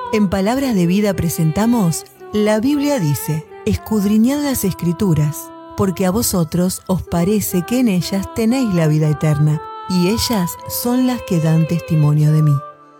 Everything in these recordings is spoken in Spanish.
En Palabras de Vida presentamos La Biblia dice: escudriñad las Escrituras, porque a vosotros os parece que en ellas tenéis la vida eterna, y ellas son las que dan testimonio de mí.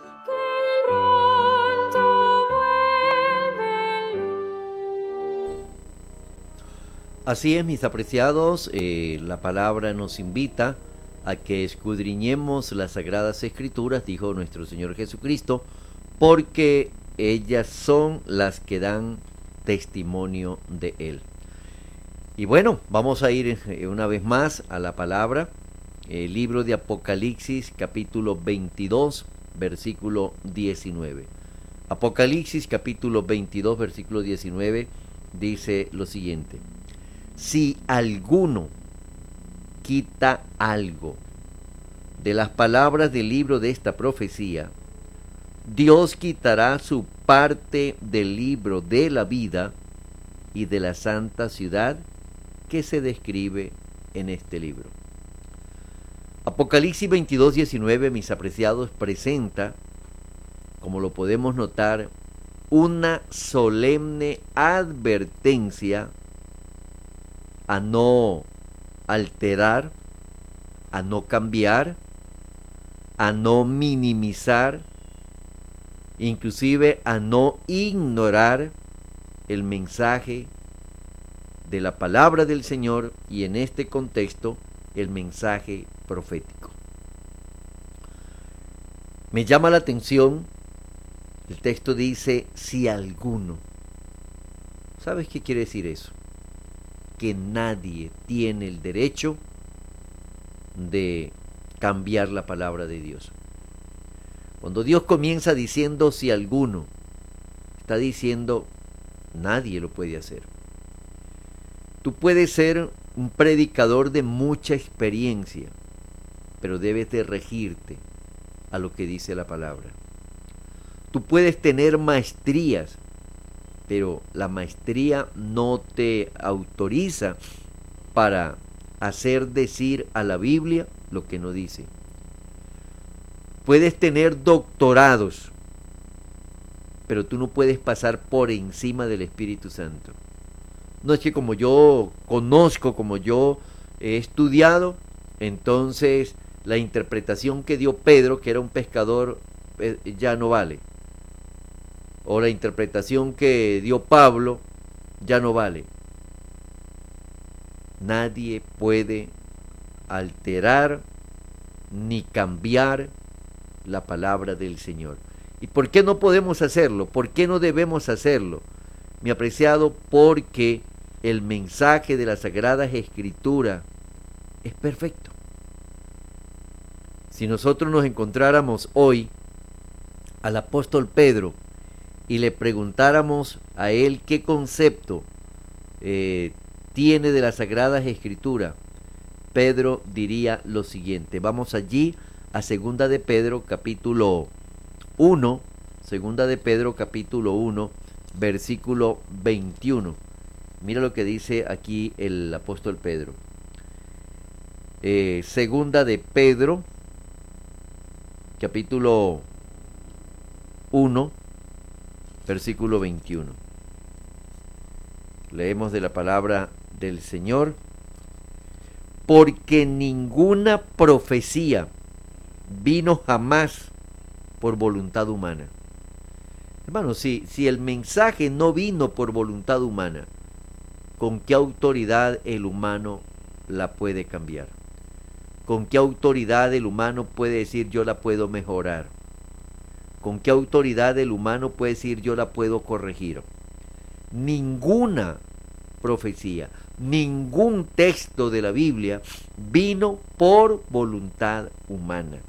Así es, mis apreciados, la palabra nos invita a que escudriñemos las Sagradas Escrituras, dijo nuestro Señor Jesucristo, porque ellas son las que dan testimonio de Él. Y bueno, vamos a ir una vez más a la palabra, el libro de Apocalipsis, capítulo 22, versículo 19. Apocalipsis, capítulo 22, versículo 19, dice lo siguiente: si alguno quita algo de las palabras del libro de esta profecía, Dios quitará su parte del libro de la vida y de la santa ciudad que se describe en este libro. Apocalipsis 22, 19, mis apreciados, presenta, como lo podemos notar, una solemne advertencia a no alterar, a no cambiar, a no minimizar, inclusive a no ignorar el mensaje de la palabra del Señor, y en este contexto el mensaje profético. Me llama la atención, el texto dice si alguno. ¿Sabes qué quiere decir eso? Que nadie tiene el derecho de cambiar la palabra de Dios. Cuando Dios comienza diciendo si alguno, está diciendo nadie lo puede hacer. Tú puedes ser un predicador de mucha experiencia, pero debes de regirte a lo que dice la palabra. Tú puedes tener maestrías, pero la maestría no te autoriza para hacer decir a la Biblia lo que no dice. Puedes tener doctorados, pero tú no puedes pasar por encima del Espíritu Santo. No es que como yo conozco, como yo he estudiado, entonces la interpretación que dio Pedro, que era un pescador, ya no vale. O la interpretación que dio Pablo ya no vale. Nadie puede alterar ni cambiar la palabra del Señor. ¿Y por qué no podemos hacerlo? ¿Por qué no debemos hacerlo? Mi apreciado, porque el mensaje de las Sagradas Escrituras es perfecto. Si nosotros nos encontráramos hoy al apóstol Pedro y le preguntáramos a él qué concepto tiene de las Sagradas Escrituras, Pedro diría lo siguiente. Vamos allí a Segunda de Pedro capítulo 1, Segunda de Pedro capítulo 1, versículo 21. Mira lo que dice aquí el apóstol Pedro. Segunda de Pedro capítulo 1, versículo 21. Leemos de la palabra del Señor. Porque ninguna profecía vino jamás por voluntad humana. Hermano, si el mensaje no vino por voluntad humana, ¿con qué autoridad el humano la puede cambiar? ¿Con qué autoridad el humano puede decir yo la puedo mejorar? ¿Con qué autoridad el humano puede decir yo la puedo corregir? Ninguna profecía, ningún texto de la Biblia vino por voluntad humana.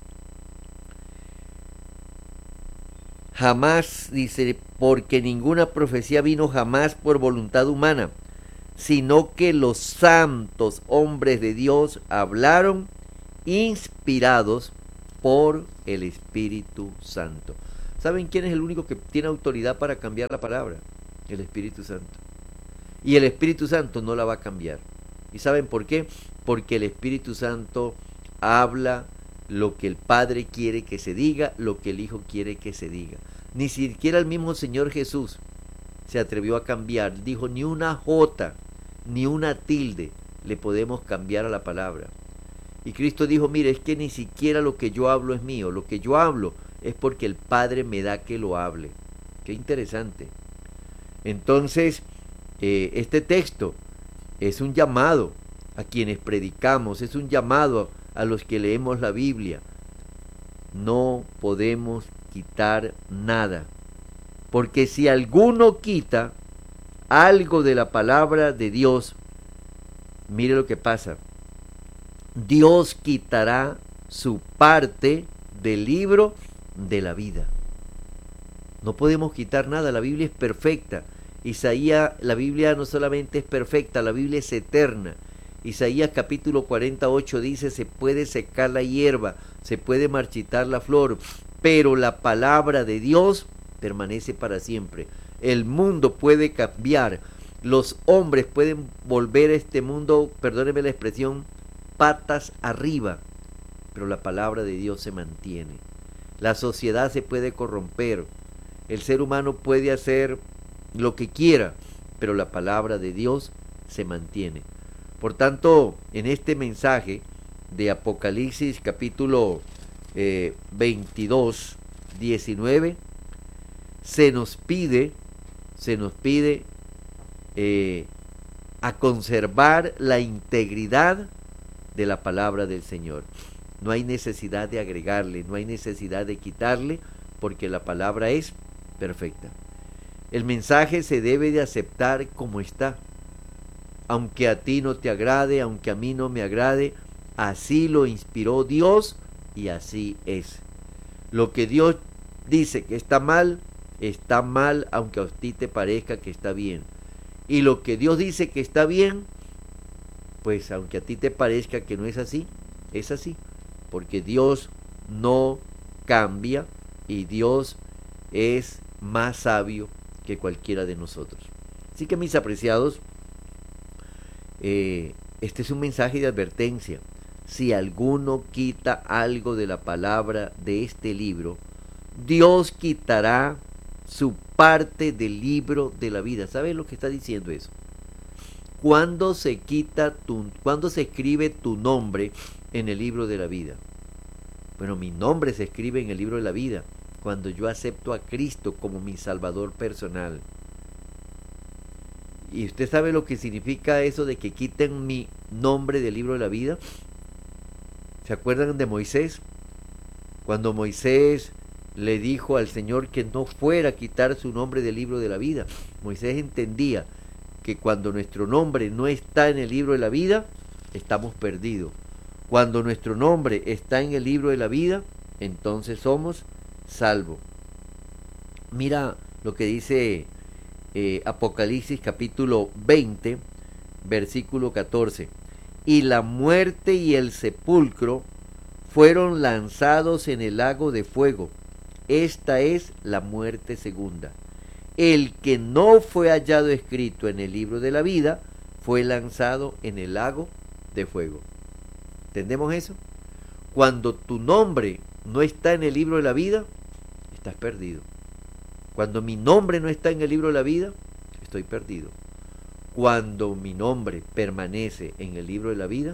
Jamás, dice, porque ninguna profecía vino jamás por voluntad humana, sino que los santos hombres de Dios hablaron inspirados por el Espíritu Santo. ¿Saben quién es el único que tiene autoridad para cambiar la palabra? El Espíritu Santo. Y el Espíritu Santo no la va a cambiar. ¿Y saben por qué? Porque el Espíritu Santo habla lo que el Padre quiere que se diga, lo que el Hijo quiere que se diga. Ni siquiera el mismo Señor Jesús se atrevió a cambiar. Dijo, ni una jota, ni una tilde le podemos cambiar a la palabra. Y Cristo dijo, mire, es que ni siquiera lo que yo hablo es mío. Lo que yo hablo es porque el Padre me da que lo hable. Qué interesante. Entonces, este texto es un llamado a quienes predicamos, es un llamado a los que leemos la Biblia. No podemos quitar nada, porque si alguno quita algo de la palabra de Dios, mire lo que pasa. Dios quitará su parte del libro de la vida. No podemos quitar nada, la Biblia es perfecta. La Biblia no solamente es perfecta, la Biblia es eterna. Isaías capítulo 48 dice, se puede secar la hierba, se puede marchitar la flor, pero la palabra de Dios permanece para siempre. El mundo puede cambiar, los hombres pueden volver a este mundo, perdónenme la expresión, patas arriba, pero la palabra de Dios se mantiene. La sociedad se puede corromper, el ser humano puede hacer lo que quiera, pero la palabra de Dios se mantiene. Por tanto, en este mensaje de Apocalipsis capítulo 22, 19, se nos pide a conservar la integridad de la palabra del Señor. No hay necesidad de agregarle, no hay necesidad de quitarle, porque la palabra es perfecta. El mensaje se debe de aceptar como está. Aunque a ti no te agrade, aunque a mí no me agrade, así lo inspiró Dios y así es. Lo que Dios dice que está mal aunque a ti te parezca que está bien. Y lo que Dios dice que está bien, pues aunque a ti te parezca que no es así, es así. Porque Dios no cambia y Dios es más sabio que cualquiera de nosotros. Así que, mis apreciados, este es un mensaje de advertencia. Si alguno quita algo de la palabra de este libro, Dios quitará su parte del libro de la vida. ¿Sabes lo que está diciendo eso? ¿Cuándo se escribe tu nombre en el libro de la vida? Bueno, mi nombre se escribe en el libro de la vida cuando yo acepto a Cristo como mi Salvador personal. ¿Y usted sabe lo que significa eso de que quiten mi nombre del libro de la vida? ¿Se acuerdan de Moisés? Cuando Moisés le dijo al Señor que no fuera a quitar su nombre del libro de la vida. Moisés entendía que cuando nuestro nombre no está en el libro de la vida, estamos perdidos. Cuando nuestro nombre está en el libro de la vida, entonces somos salvos. Mira lo que dice Apocalipsis capítulo 20, versículo 14. Y la muerte y el sepulcro fueron lanzados en el lago de fuego. Esta es la muerte segunda. El que no fue hallado escrito en el libro de la vida fue lanzado en el lago de fuego. ¿Entendemos eso? Cuando tu nombre no está en el libro de la vida, estás perdido. Cuando mi nombre no está en el libro de la vida, estoy perdido. Cuando mi nombre permanece en el libro de la vida,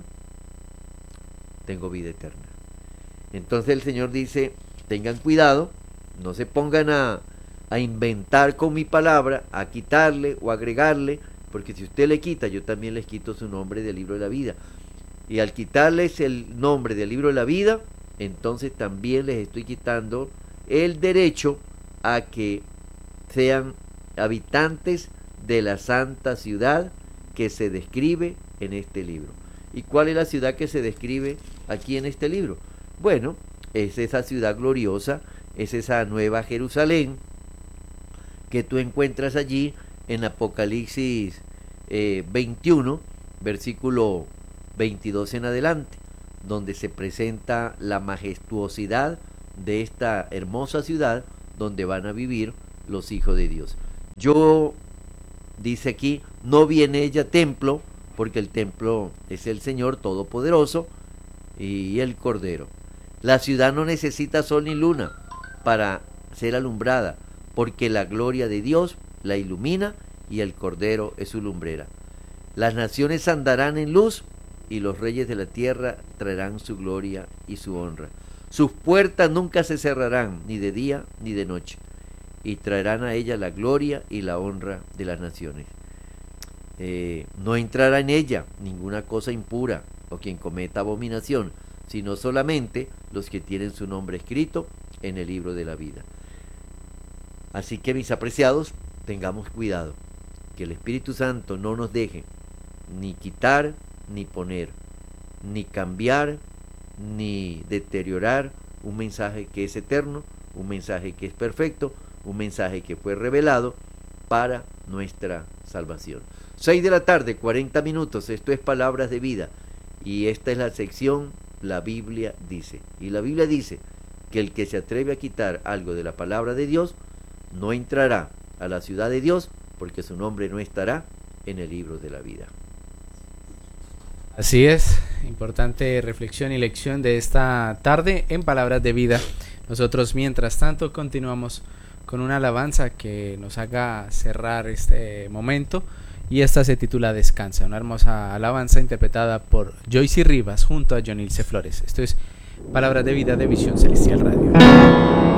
tengo vida eterna. Entonces el Señor dice, tengan cuidado, no se pongan a inventar con mi palabra, a quitarle o agregarle, porque si usted le quita, yo también les quito su nombre del libro de la vida. Y al quitarles el nombre del libro de la vida, entonces también les estoy quitando el derecho a que sean habitantes de la santa ciudad que se describe en este libro. ¿Y cuál es la ciudad que se describe aquí en este libro? Bueno, es esa ciudad gloriosa, es esa nueva Jerusalén que tú encuentras allí en Apocalipsis 21, versículo 22 en adelante, donde se presenta la majestuosidad de esta hermosa ciudad donde van a vivir los hijos de Dios. Yo, dice aquí, no vi en ella templo, porque el templo es el Señor Todopoderoso y el Cordero. La ciudad no necesita sol ni luna para ser alumbrada, porque la gloria de Dios la ilumina y el Cordero es su lumbrera. Las naciones andarán en luz y los reyes de la tierra traerán su gloria y su honra. Sus puertas nunca se cerrarán, ni de día ni de noche, y traerán a ella la gloria y la honra de las naciones. No entrará en ella ninguna cosa impura o quien cometa abominación, sino solamente los que tienen su nombre escrito en el libro de la vida. Así que, mis apreciados, tengamos cuidado, que el Espíritu Santo no nos deje ni quitar, ni poner, ni cambiar, ni deteriorar un mensaje que es eterno, un mensaje que es perfecto, un mensaje que fue revelado para nuestra salvación. 6 de la tarde, 40 minutos, esto es Palabras de Vida, y esta es la sección La Biblia dice. Y la Biblia dice que el que se atreve a quitar algo de la palabra de Dios, no entrará a la ciudad de Dios, porque su nombre no estará en el libro de la vida. Así es, importante reflexión y lección de esta tarde en Palabras de Vida. Nosotros, mientras tanto, continuamos con una alabanza que nos haga cerrar este momento, y esta se titula Descansa, una hermosa alabanza interpretada por Joyce Rivas junto a Jonilce Flores. Esto es Palabras de Vida de Visión Celestial Radio.